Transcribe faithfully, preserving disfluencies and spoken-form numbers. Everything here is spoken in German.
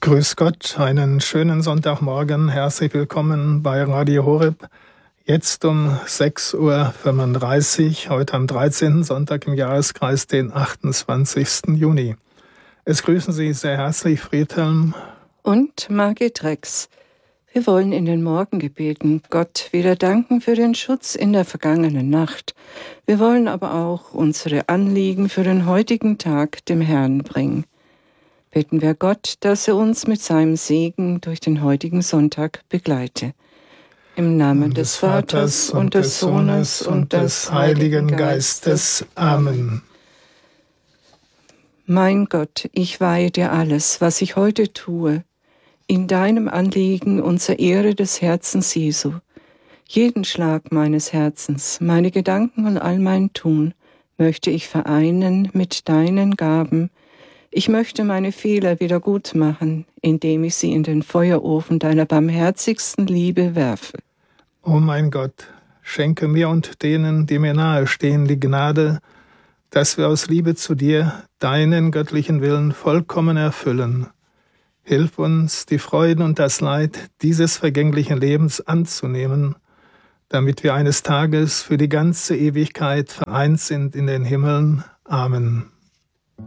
Grüß Gott, einen schönen Sonntagmorgen. Herzlich willkommen bei Radio Horeb. Jetzt um sechs Uhr fünfunddreißig, heute am dreizehnten Sonntag im Jahreskreis, den achtundzwanzigsten Juni. Es grüßen Sie sehr herzlich Friedhelm und Margit Rex. Wir wollen in den Morgengebeten Gott wieder danken für den Schutz in der vergangenen Nacht. Wir wollen aber auch unsere Anliegen für den heutigen Tag dem Herrn bringen. Bitten wir Gott, dass er uns mit seinem Segen durch den heutigen Sonntag begleite. Im Namen des Vaters und des Sohnes und des Heiligen Geistes. Amen. Mein Gott, ich weihe dir alles, was ich heute tue, in deinem Anliegen und zur Ehre des Herzens Jesu. Jeden Schlag meines Herzens, meine Gedanken und all mein Tun möchte ich vereinen mit deinen Gaben. Ich möchte meine Fehler wieder gut machen, indem ich sie in den Feuerofen deiner barmherzigsten Liebe werfe. O mein Gott, schenke mir und denen, die mir nahestehen, die Gnade, dass wir aus Liebe zu dir deinen göttlichen Willen vollkommen erfüllen. Hilf uns, die Freuden und das Leid dieses vergänglichen Lebens anzunehmen, damit wir eines Tages für die ganze Ewigkeit vereint sind in den Himmeln. Amen.